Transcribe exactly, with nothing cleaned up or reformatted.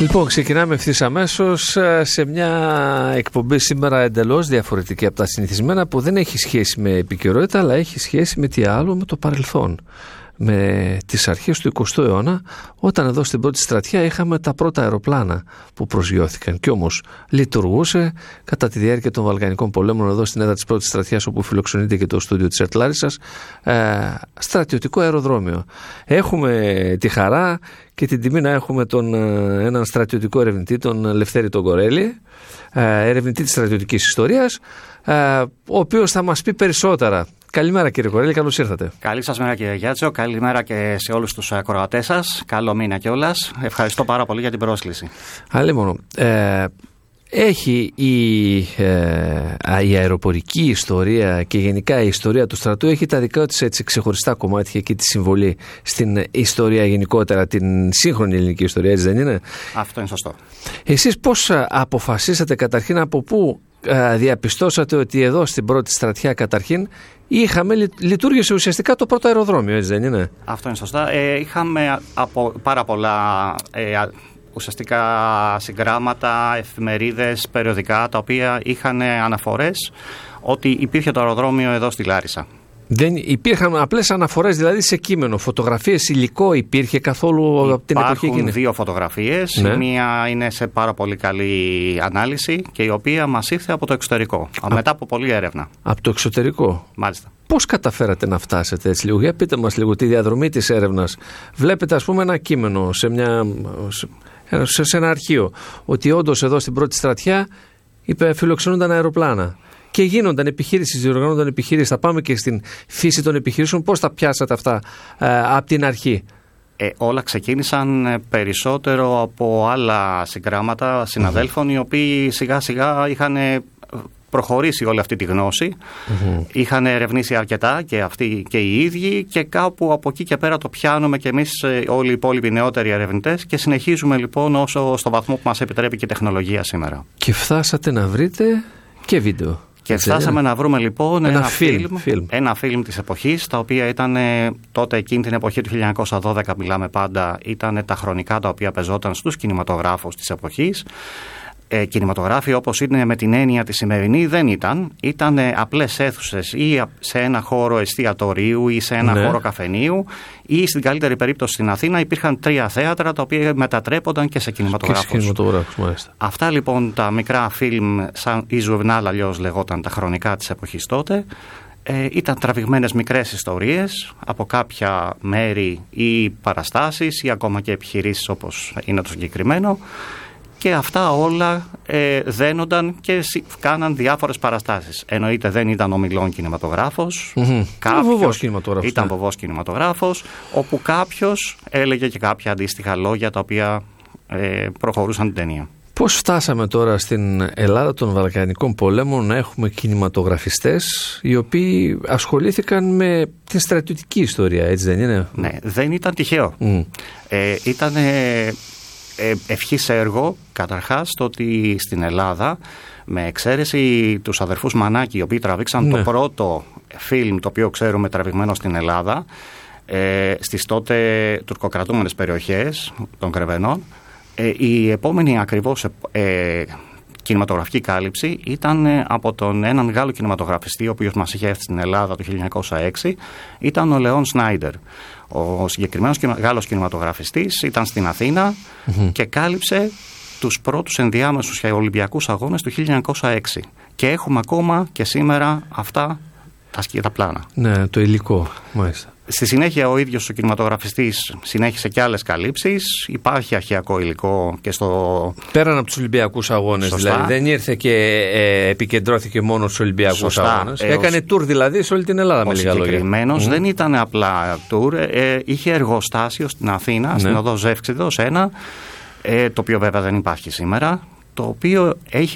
Λοιπόν, ξεκινάμε ευθύς αμέσως σε μια εκπομπή σήμερα εντελώς διαφορετική από τα συνηθισμένα, που δεν έχει σχέση με επικαιρότητα, αλλά έχει σχέση με τι άλλο, με το παρελθόν. Με τις αρχές του εικοστού αιώνα, όταν εδώ στην πρώτη στρατιά είχαμε τα πρώτα αεροπλάνα που προσγειώθηκαν, και όμως λειτουργούσε κατά τη διάρκεια των Βαλκανικών πολέμων εδώ στην έδρα της πρώτης στρατιάς, όπου φιλοξενείται και το στούντιο της ΕΡΤ Λάρισσας, ε, στρατιωτικό αεροδρόμιο. Έχουμε τη χαρά και την τιμή να έχουμε τον, έναν στρατιωτικό ερευνητή, τον Λευτέρη τον Κορέλη, ε, ερευνητή της στρατιωτικής ιστορίας, ε, ο οποίος θα μας πει περισσότερα. Καλημέρα κύριε Κορέλη, καλώς ήρθατε. Καλή σας μέρα κύριε Γιάτσο, καλημέρα και σε όλους τους ακροατές σας. Καλό μήνα κιόλας. Ευχαριστώ πάρα πολύ για την πρόσκληση. Αλλήμον, ε, έχει η, ε, η αεροπορική ιστορία και γενικά η ιστορία του στρατού έχει τα δικά της έτσι ξεχωριστά κομμάτια και τη συμβολή στην ιστορία γενικότερα, την σύγχρονη ελληνική ιστορία, έτσι δεν είναι? Αυτό είναι σωστό. Εσείς πώς αποφασίσατε καταρχήν, από πού διαπιστώσατε ότι εδώ στην πρώτη στρατιά καταρχήν είχαμε, λειτουργήσε ουσιαστικά το πρώτο αεροδρόμιο, έτσι δεν είναι? Αυτό είναι σωστά. Ε, είχαμε από πάρα πολλά ε, ουσιαστικά συγγράμματα, εφημερίδες, περιοδικά, τα οποία είχαν αναφορές ότι υπήρχε το αεροδρόμιο εδώ στη Λάρισα. Δεν υπήρχαν απλές αναφορές, δηλαδή σε κείμενο, φωτογραφίες, υλικό υπήρχε καθόλου από την εποχή εκείνη? Υπάρχουν δύο φωτογραφίες, ναι. Η μία είναι σε πάρα πολύ καλή ανάλυση και η οποία μας ήρθε από το εξωτερικό, Α, μετά από πολλή έρευνα. Από το εξωτερικό? Μάλιστα. Πώς καταφέρατε να φτάσετε έτσι λίγο? Για πείτε μας λίγο τη διαδρομή της έρευνας. Βλέπετε ας πούμε ένα κείμενο σε, μια, σε, σε ένα αρχείο, ότι όντως εδώ στην πρώτη στρατιά φιλοξενούνταν αεροπλάνα. Και γίνονταν επιχείρησεις, διοργανώνονταν επιχείρησεις. Θα πάμε και στην φύση των επιχειρήσεων. Πώς τα πιάσατε αυτά ε, από την αρχή? Ε, όλα ξεκίνησαν περισσότερο από άλλα συγγράμματα συναδέλφων, mm-hmm. οι οποίοι σιγά σιγά είχαν προχωρήσει όλη αυτή τη γνώση. Mm-hmm. Είχαν ερευνήσει αρκετά και αυτοί και οι ίδιοι, και κάπου από εκεί και πέρα το πιάνουμε και εμείς όλοι οι υπόλοιποι νεότεροι ερευνητές, και συνεχίζουμε λοιπόν όσο στο βαθμό που μας επιτρέπει και η τεχνολογία σήμερα. Και φτάσατε να βρείτε και βίντεο. Και φτάσαμε να βρούμε λοιπόν ένα, ένα φιλμ, φιλμ, ένα φιλμ της εποχής, τα οποία ήταν τότε, εκείνη την εποχή του χίλια εννιακόσια δώδεκα μιλάμε πάντα, ήταν τα χρονικά τα οποία πεζόταν στους κινηματογράφους της εποχής. Ε, κινηματογράφοι όπως είναι με την έννοια τη σημερινή δεν ήταν. Ήταν απλές αίθουσες ή σε ένα χώρο εστιατορίου ή σε ένα ναι. χώρο καφενείου, ή στην καλύτερη περίπτωση στην Αθήνα υπήρχαν τρία θέατρα τα οποία μετατρέπονταν και σε κινηματογράφους. Και σε κινηματογράφους, μάλιστα. Αυτά λοιπόν τα μικρά φιλμ, σαν η Ζουρνάλ αλλιώς λεγόταν, τα χρονικά της εποχής τότε, ε, ήταν τραβηγμένες μικρές ιστορίες από κάποια μέρη ή παραστάσεις ή ακόμα και επιχειρήσεις όπως είναι το συγκεκριμένο. Και αυτά όλα ε, δένονταν και κάναν διάφορες παραστάσεις. Εννοείται δεν ήταν ομιλών κινηματογράφος. Mm-hmm. Ήταν βοβός κινηματογράφος. Ήταν βοβός κινηματογράφος, όπου κάποιος έλεγε και κάποια αντίστοιχα λόγια τα οποία ε, προχωρούσαν την ταινία. Πώς φτάσαμε τώρα στην Ελλάδα των Βαλκανικών πολέμων να έχουμε κινηματογραφιστές οι οποίοι ασχολήθηκαν με την στρατιωτική ιστορία, έτσι δεν είναι? Ναι, δεν ήταν τυχαίο. Mm. Ε, ήταν... ευχής έργο καταρχάς το ότι στην Ελλάδα, με εξαίρεση τους αδερφούς Μανάκη, οι οποίοι τραβήξαν ναι. το πρώτο φιλμ το οποίο ξέρουμε τραβηγμένο στην Ελλάδα, ε, στις τότε τουρκοκρατούμενες περιοχές των Κρεβενών, ε, η επόμενη ακριβώς ε, κινηματογραφική κάλυψη ήταν από τον έναν Γάλλο κινηματογραφιστή, ο οποίος μας είχε έρθει στην Ελλάδα το χίλια εννιακόσια έξι, ήταν ο Λεόν Σνάιντερ. Ο συγκεκριμένος Γάλλος κινηματογραφιστής ήταν στην Αθήνα mm-hmm. και κάλυψε τους πρώτους ενδιάμεσους και Ολυμπιακούς αγώνες του χίλια εννιακόσια έξι. Και έχουμε ακόμα και σήμερα αυτά τα σκέτα πλάνα. Ναι, το υλικό, μάλιστα. Στη συνέχεια ο ίδιος ο κινηματογραφιστής συνέχισε και άλλες καλύψεις. Υπάρχει αρχαιακό υλικό και στο... Πέραν από τους Ολυμπιακούς αγώνες. Σωστά. Δηλαδή δεν ήρθε και ε, επικεντρώθηκε μόνο στους Ολυμπιακούς Σωστά. αγώνες. Έως... Έκανε τουρ δηλαδή σε όλη την Ελλάδα, με λίγα λόγια. Ο συγκεκριμένος mm. δεν ήταν απλά τουρ. Ε, είχε εργοστάσιο στην Αθήνα, ναι. στην οδό Ζεύξιδος ένα, ε, το οποίο βέβαια δεν υπάρχει σήμερα, το οποίο έχει